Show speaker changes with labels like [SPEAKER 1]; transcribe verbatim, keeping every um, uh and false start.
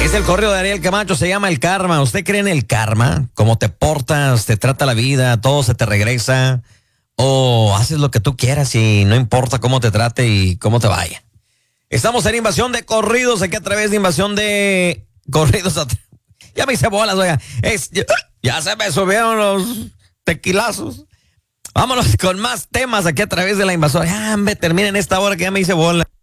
[SPEAKER 1] Dice el correo de Ariel Camacho, se llama el karma. ¿Usted cree en el karma? ¿Cómo te portas, te trata la vida, todo se te regresa? ¿O haces lo que tú quieras y no importa cómo te trate y cómo te vaya? Estamos en invasión de corridos, aquí a través de invasión de corridos. Ya me hice bolas, oiga. Es, ya, ya se me subieron los tequilazos. Vámonos con más temas aquí a través de la invasora. Ya, me terminen esta hora que ya me hice bola.